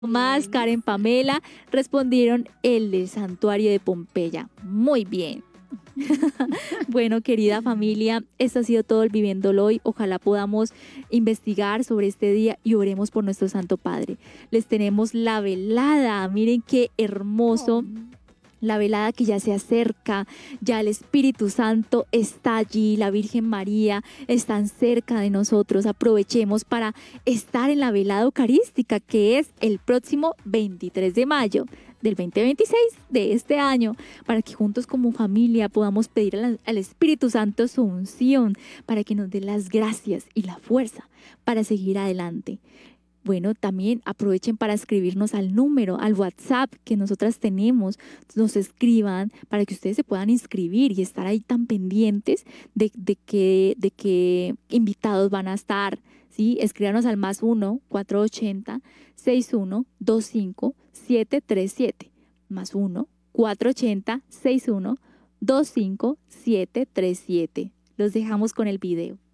Tomás, Bien. Karen, Pamela respondieron el del santuario de Pompeya. Muy bien. Bueno, querida familia, esto ha sido todo el Viviéndolo hoy. Ojalá podamos investigar sobre este día y oremos por nuestro Santo Padre. Les tenemos la velada. Miren qué hermoso. La velada que ya se acerca, ya el Espíritu Santo está allí, la Virgen María están cerca de nosotros. Aprovechemos para estar en la velada eucarística, que es el próximo 23 de mayo del 2026 de este año, para que juntos como familia podamos pedir al Espíritu Santo su unción, para que nos dé las gracias y la fuerza para seguir adelante. Bueno, también aprovechen para escribirnos al número, al WhatsApp que nosotras tenemos, nos escriban para que ustedes se puedan inscribir y estar ahí tan pendientes de qué invitados van a estar, ¿sí? Escríbanos al +1-480-6125-737, +1-480-6125-737. Los dejamos con el video.